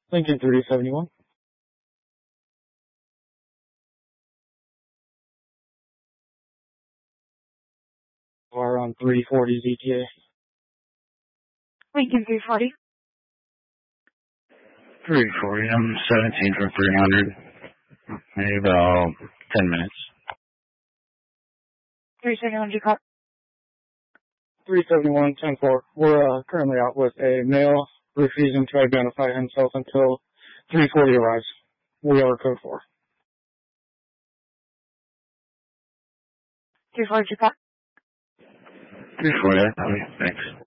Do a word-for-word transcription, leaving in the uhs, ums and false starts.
Lincoln three seventy-one. Are on three forty Z T A. Lincoln three forty. three forty, I'm seventeen from three hundred. Maybe about ten minutes. three seventy-one, G call. three seventy-one, ten four. We're uh, currently out with a male refusing to identify himself until three forty arrives. We are code four. three forty, G call. three forty, thanks.